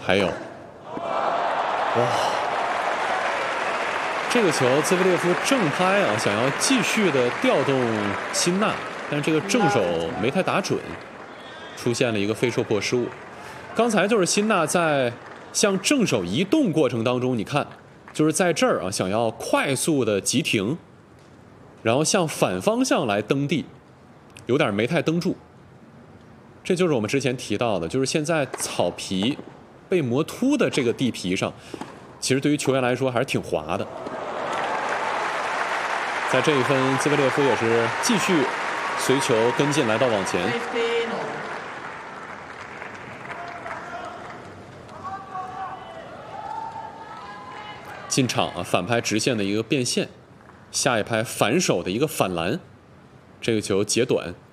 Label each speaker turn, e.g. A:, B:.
A: 还有，哇，这个球兹维列夫正拍啊，想要继续的调动辛纳，但是这个正手没太打准，出现了一个非受迫失误。刚才就是辛纳在向正手移动过程当中，你看，就是在这儿啊，想要快速的急停，然后向反方向来蹬地，有点没太蹬住。这就是我们之前提到的，就是现在草皮被磨秃的这个地皮上，其实对于球员来说还是挺滑的。在这一分，兹维列夫也是继续随球跟进来到网前。进场啊，反拍直线的一个变线，下一拍反手的一个反篮，这个球截短